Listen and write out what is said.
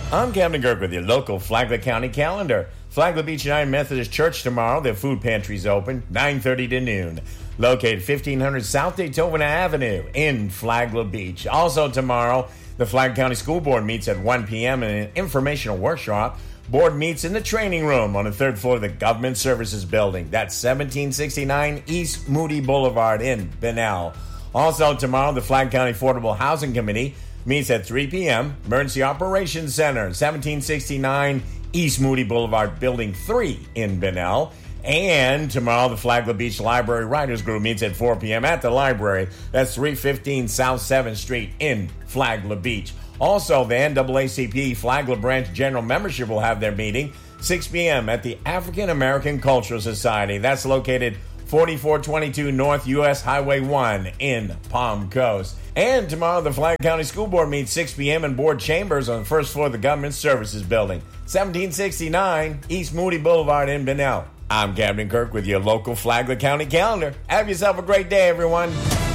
I'm Captain Kirk with your local Flagler County calendar. Flagler Beach United Methodist Church tomorrow. Their food pantry's open, 9:30 to noon. Located 1500 South Daytona Avenue in Flagler Beach. Also tomorrow, the Flagler County School Board meets at 1 p.m. in an informational workshop. Board meets in the training room on the third floor of the Government Services Building. That's 1769 East Moody Boulevard in Bunnell. Also tomorrow, the Flagler County Affordable Housing Committee meets at 3 p.m. Emergency Operations Center, 1769 East Moody Boulevard, Building 3 in Bunnell. And tomorrow, the Flagler Beach Library Writers Group meets at 4 p.m. at the library. That's 315 South 7th Street in Flagler Beach. Also, the NAACP Flagler Branch General Membership will have their meeting 6 p.m. at the African American Cultural Society. That's located 4422 North U.S. Highway 1 in Palm Coast. And tomorrow, the Flagler County School Board meets 6 p.m. in board chambers on the first floor of the Government Services Building, 1769 East Moody Boulevard in Bunnell. I'm Captain Kirk with your local Flagler County calendar. Have yourself a great day, everyone.